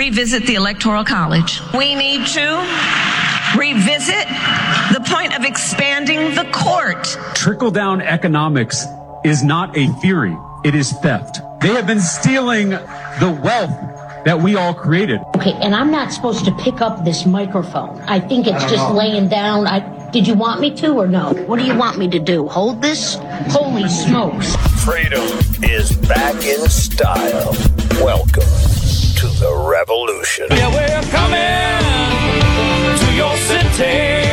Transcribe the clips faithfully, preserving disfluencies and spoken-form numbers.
revisit the Electoral College. We need to revisit the point of expanding the court. Trickle-down economics is not a theory. It is theft. They have been stealing the wealth that we all created. Okay, and I'm not supposed to pick up this microphone. I think it's I just know. laying down. I Did you want me to or no? What do you want me to do? Hold this? Holy smokes. Freedom is back in style. Welcome to the revolution. Yeah, we're coming to your city.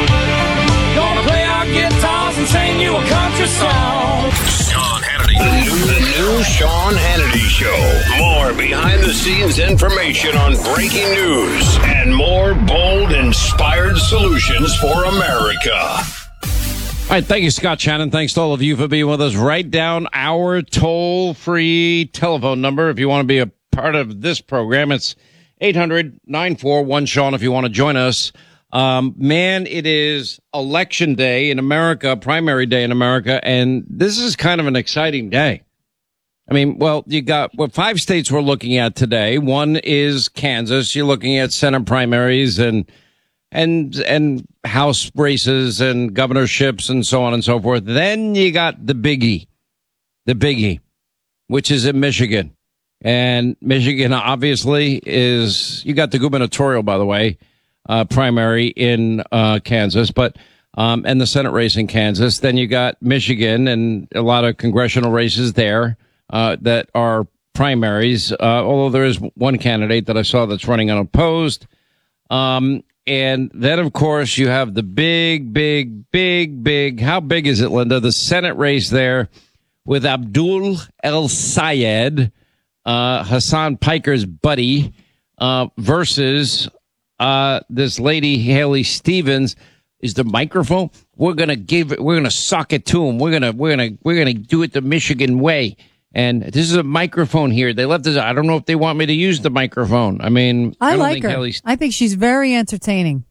Gonna play our guitars and sing you a country song. Sean Hannity. The new, the new Sean Hannity Show. More behind-the-scenes information on breaking news and more bold, inspired solutions for America. All right, thank you, Scott Shannon. Thanks to all of you for being with us. Write down our toll-free telephone number if you want to be a part of this program. It's eight hundred nine four one Sean if you want to join us. Um, man, it is election day in America, primary day in America, and this is kind of an exciting day. I mean, well, you got what five states we're looking at today. One is Kansas. You're looking at Senate primaries and and and House races and governorships and so on and so forth. Then you got the biggie, the biggie, which is in Michigan. And Michigan, obviously, is, you got the gubernatorial, by the way, uh, primary in uh, Kansas, but um, and the Senate race in Kansas. Then you got Michigan and a lot of congressional races there uh, that are primaries, uh, although there is one candidate that I saw that's running unopposed. Um, and then, of course, you have the big, big, big, big, how big is it, Linda? The Senate race there with Abdul El Sayed, uh, Hassan Piker's buddy, uh, versus uh, this lady, Haley Stevens. Is the microphone? We're going to give it, we're going to sock it to him. We're going to, we're going to, we're going to do it the Michigan way. And this is a microphone here. They left us. I don't know if they want me to use the microphone. I mean, I, I don't like think her. Haley... I think she's very entertaining.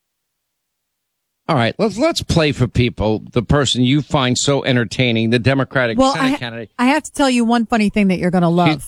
All right, let's let's play for people the person you find so entertaining, the Democratic well, Senate I, candidate. I have to tell you one funny thing that you're going to love.